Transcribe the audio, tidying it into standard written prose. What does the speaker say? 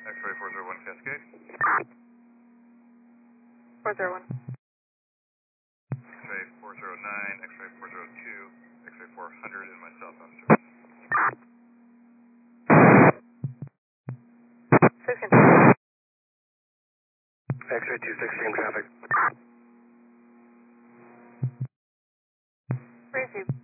X-ray 401 Cascade. 401. X-ray 409, X-ray 402, X-ray 400 in my southbound service. 16. X-ray 216 traffic. Receive.